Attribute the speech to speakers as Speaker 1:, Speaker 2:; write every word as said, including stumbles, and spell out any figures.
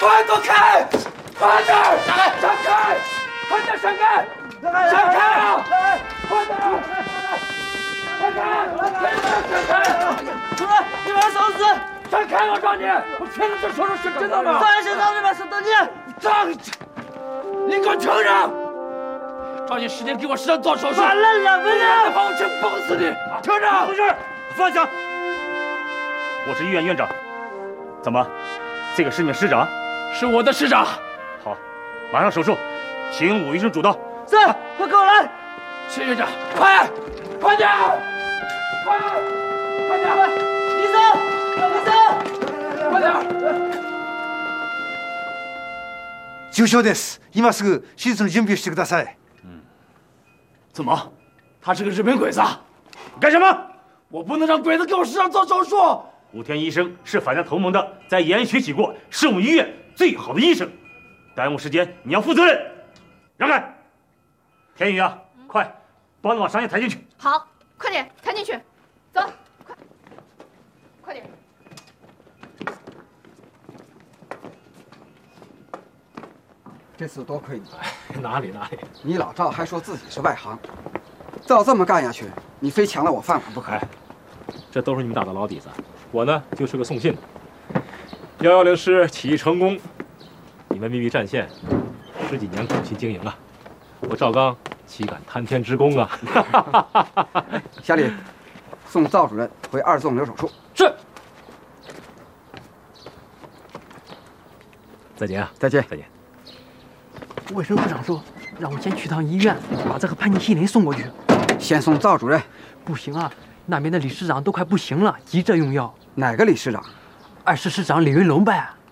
Speaker 1: 快躲开！快点！闪开！闪开！快点闪开！闪开啊！快点！闪开！闪开！
Speaker 2: 出来！你把他烧死！
Speaker 1: 闪开！我让你！我确定这说的是真的吗？
Speaker 2: 张先生，你把手等你！
Speaker 1: 张，你给我承认！抓紧时间给我师长做手术！
Speaker 2: 完了，两个人！
Speaker 1: 把我真崩死你！承认！
Speaker 3: 回事？放下！我是医院院长。怎么，这个是你们师长？
Speaker 1: 是我的师长。
Speaker 3: 好，马上手术，请武医生主刀。
Speaker 2: 是，快跟我来！
Speaker 1: 谢院长，快，快点，快，快点！
Speaker 2: 医生，医生，
Speaker 1: 快点！
Speaker 4: 重傷です。今すぐ手術の準備をしてください。
Speaker 1: 嗯，怎么？他是个日本鬼子？
Speaker 3: 干什么？
Speaker 1: 我不能让鬼子给我师长做手术。
Speaker 3: 武田医生是反向同盟的，在延安学习过，是我们医院最好的医生。耽误时间，你要负责任。让开！田宇啊，嗯、快，帮我往商业抬进去。
Speaker 5: 好，快点抬进去，走，快，快点。
Speaker 6: 这次多亏你。
Speaker 7: 哎，哪里哪里？
Speaker 6: 你老赵还说自己是外行，照这么干下去，你非抢了我饭碗不可。
Speaker 7: 哎，这都是你们打的老底子。我呢，就是个送信的。幺幺零师起义成功，你们秘密战线，十几年苦心经营啊！我赵刚岂敢贪天之功啊！
Speaker 6: 夏丽，送赵主任回二纵留手术。
Speaker 7: 是。再见啊！
Speaker 6: 再见，
Speaker 7: 再见。
Speaker 2: 卫生部长说，让我先去趟医院，把这个潘尼西林送过去。
Speaker 6: 先送赵主任。
Speaker 2: 不行啊，那边的理事长都快不行了，急着用药。
Speaker 6: 哪个理事长？
Speaker 2: 二师师长李云龙呗。